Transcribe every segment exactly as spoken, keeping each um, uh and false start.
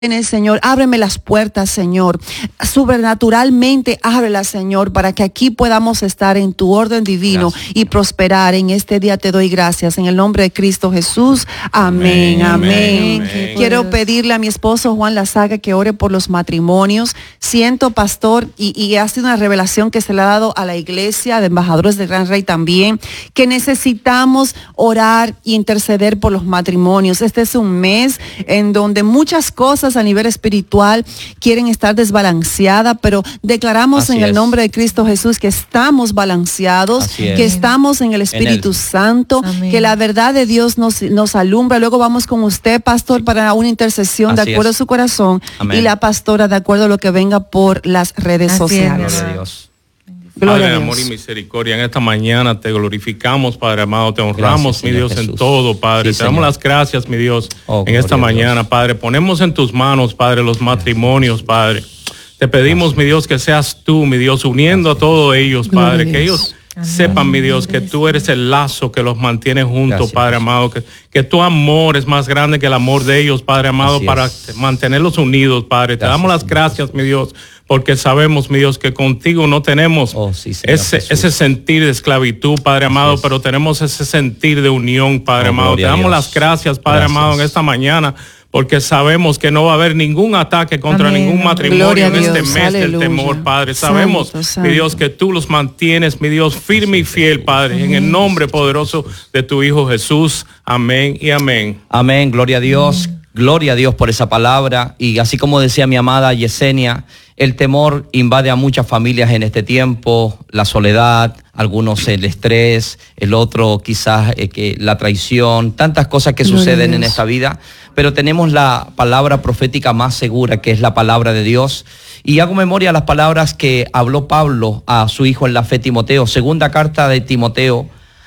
Señor, ábreme las puertas, Señor, sobrenaturalmente ábrelas, Señor, para que aquí podamos estar en tu orden divino gracias, y prosperar. En este día te doy gracias, en el nombre de Cristo Jesús, amén, amén, amén. amén. Quiero pedirle a mi esposo Juan Lazaga que ore por los matrimonios. Siento, pastor, y, y ha sido una revelación que se le ha dado a la iglesia de embajadores del Gran Rey también, que necesitamos orar y interceder por los matrimonios. Este es un mes en donde muchas cosas a nivel espiritual quieren estar desbalanceadas, pero declaramos Así en es. el nombre de Cristo Jesús que estamos balanceados, que estamos en el Espíritu en el... Santo, Amén. que la verdad de Dios nos, nos alumbra. Luego vamos con usted, pastor, para una intercesión Así de acuerdo es. a su corazón Amén. y la pastora de acuerdo a lo que venga por las redes Así sociales. Gloria a Dios. Gloria Padre de amor y misericordia, en esta mañana te glorificamos, Padre amado, te honramos, gracias, mi Dios, Jesús. en todo, Padre. Sí, te damos Señor. las gracias, mi Dios, oh, en esta mañana, Padre. Ponemos en tus manos, Padre, los matrimonios, Padre. Te pedimos, gracias. mi Dios, que seas tú, mi Dios, uniendo gracias. a todos ellos, Padre, Gloria que ellos Amén. sepan, mi Dios, que tú eres el lazo que los mantiene juntos, gracias. Padre amado, que, que tu amor es más grande que el amor de ellos, Padre amado, Así para es. mantenerlos unidos, Padre. Gracias, te damos las gracias, mi Dios, porque sabemos, mi Dios, que contigo no tenemos oh, sí, ese, ese sentir de esclavitud, Padre amado, pero tenemos ese sentir de unión, Padre oh, amado. Te damos las gracias, Padre gracias. amado, en esta mañana, porque sabemos que no va a haber ningún ataque contra Amén. ningún matrimonio Gloria en este mes Aleluya. del temor, Padre. Sabemos, santo, santo. mi Dios, que tú los mantienes, mi Dios, firme y fiel, Padre, Amén. en el nombre poderoso de tu Hijo Jesús. Amén y amén. Amén, gloria a Dios. Amén. Gloria a Dios por esa palabra. Y así como decía mi amada Yesenia, el temor invade a muchas familias en este tiempo, la soledad, algunos el estrés, el otro quizás eh, que la traición, tantas cosas que Gloria suceden en esta vida, pero tenemos la palabra profética más segura, que es la palabra de Dios. Y hago memoria a las palabras que habló Pablo a su hijo en la fe, Timoteo, segunda carta de Timoteo,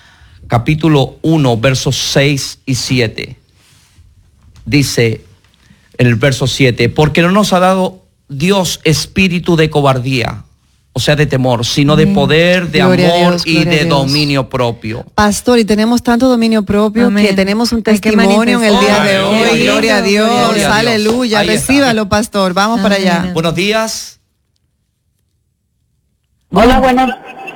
capítulo uno, versos seis y siete. Dice en el verso siete, porque no nos ha dado Dios espíritu de cobardía, o sea, de temor, sino de poder, de gloria amor Dios, y de dominio propio. Pastor, y tenemos tanto dominio propio Amén. que tenemos un testimonio en el día de hoy. Gloria, gloria a Dios, gloria a Dios. Aleluya. Ahí Recíbalo, está. pastor. Vamos Amén. para allá. Buenos días. Hola, buenos,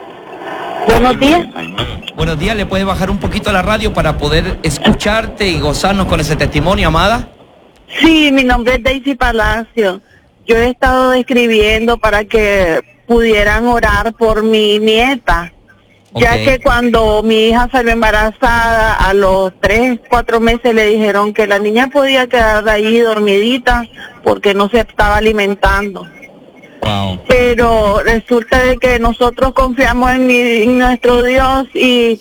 buenos días. Buenos días, ¿le puedes bajar un poquito la radio para poder escucharte y gozarnos con ese testimonio, amada? Sí, mi nombre es Daisy Palacio. Yo he estado escribiendo para que pudieran orar por mi nieta, okay. ya que cuando mi hija salió embarazada, a los tres, cuatro meses le dijeron que la niña podía quedar ahí dormidita porque no se estaba alimentando. Wow. Pero resulta de que nosotros confiamos en, mi, en nuestro Dios y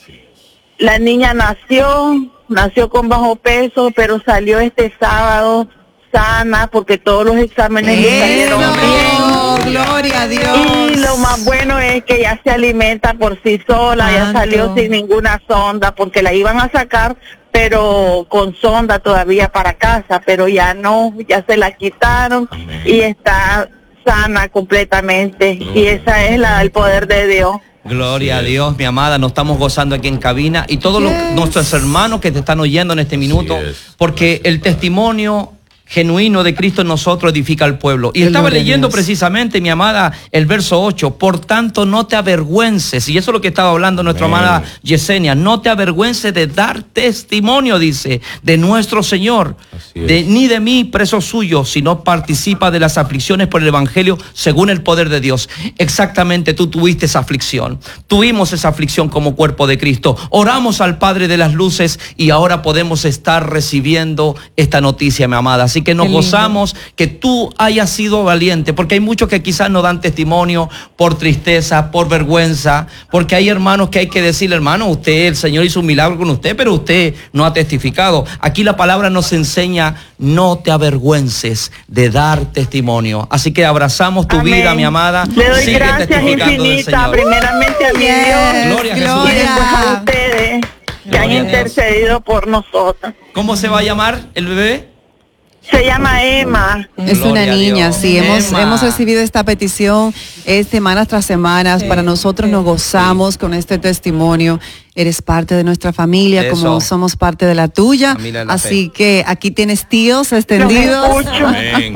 la niña nació, nació con bajo peso, pero salió este sábado sana porque todos los exámenes le salieron bien. Gloria a Dios. Y lo más bueno es que ya se alimenta por sí sola, Santo. ya salió sin ninguna sonda porque la iban a sacar, pero con sonda todavía para casa, pero ya no, ya se la quitaron Amén. y está sana completamente Gloria. y esa es la el poder de Dios. Gloria a Dios, mi amada, nos estamos gozando aquí en cabina y todos yes. los, nuestros hermanos que te están oyendo en este minuto, porque el testimonio genuino de Cristo en nosotros edifica al pueblo. Y estaba leyendo precisamente, mi amada, el verso ocho, por tanto no te avergüences, y eso es lo que estaba hablando nuestra Amén. amada Yesenia, no te avergüences de dar testimonio, dice, de nuestro Señor, de, ni de mí, preso suyo, sino participa de las aflicciones por el Evangelio según el poder de Dios. Exactamente, tú tuviste esa aflicción, tuvimos esa aflicción como cuerpo de Cristo, oramos al Padre de las luces y ahora podemos estar recibiendo esta noticia, mi amada. Así que nos gozamos que tú hayas sido valiente, porque hay muchos que quizás no dan testimonio por tristeza, por vergüenza, porque hay hermanos que hay que decirle, hermano, usted, el Señor hizo un milagro con usted, pero usted no ha testificado. Aquí la palabra nos enseña, no te avergüences de dar testimonio. Así que abrazamos tu Amén. vida, mi amada. Le doy Sigue gracias infinitas, primeramente a mi Dios, Gloria a Jesús. Jesús. Y después a ustedes que han intercedido por nosotros. ¿Cómo se va a llamar el bebé? Se llama Emma. Es una niña, sí. Hemos, hemos recibido esta petición eh, semanas tras semanas. Sí, para nosotros sí, nos gozamos sí. con este testimonio. Eres parte de nuestra familia, Eso. como somos parte de la tuya. La Así fe. que aquí tienes tíos extendidos.